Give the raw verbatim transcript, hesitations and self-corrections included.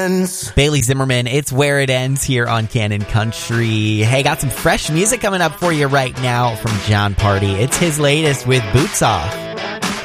ends. Bailey Zimmerman, it's Where It Ends here on Canon Country. Hey, got some fresh music coming up for you right now from Jon Pardi. It's his latest with Boots Off.